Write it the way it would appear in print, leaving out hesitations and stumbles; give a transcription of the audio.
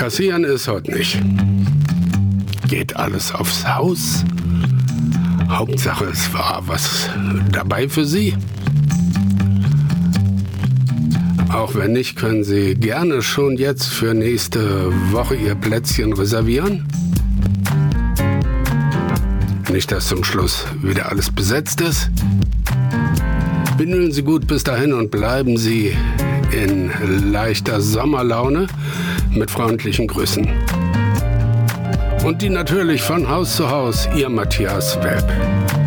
Kassieren ist heute nicht. Geht alles aufs Haus. Hauptsache, es war was dabei für Sie. Auch wenn nicht, können Sie gerne schon jetzt für nächste Woche Ihr Plätzchen reservieren. Nicht, dass zum Schluss wieder alles besetzt ist. Bündeln Sie gut bis dahin und bleiben Sie in leichter Sommerlaune mit freundlichen Grüßen. Und die natürlich von Haus zu Haus, Ihr Matthias Welp.